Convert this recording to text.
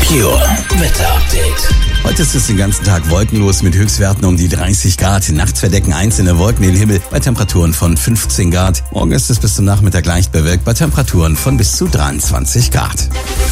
Merkur Wetter Update. Heute ist es den ganzen Tag wolkenlos mit Höchstwerten um die 30 Grad. Nachts verdecken einzelne Wolken den Himmel bei Temperaturen von 15 Grad. Morgen ist es bis zum Nachmittag leicht bewölkt bei Temperaturen von bis zu 23 Grad.